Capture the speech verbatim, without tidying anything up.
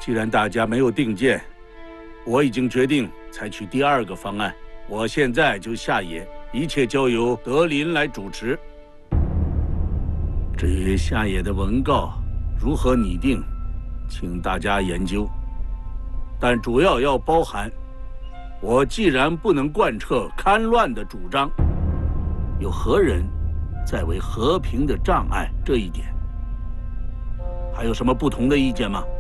既然大家没有定见，我已经决定采取第二个方案。我现在就下野，一切交由德林来主持。至于下野的文告如何拟定，请大家研究。但主要要包含，我既然不能贯彻戡乱的主张，有何人在为和平的障碍？这一点，还有什么不同的意见吗？